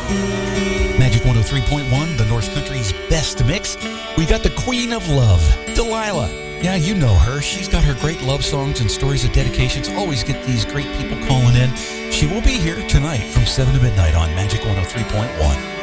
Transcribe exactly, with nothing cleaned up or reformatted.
Magic one oh three point one, the North Country's best mix. We got the Queen of Love, Delilah. Yeah, you know her. She's got her great love songs and stories of dedications. Always get these great people calling in. She will be here tonight from seven to midnight on Magic one oh three point one.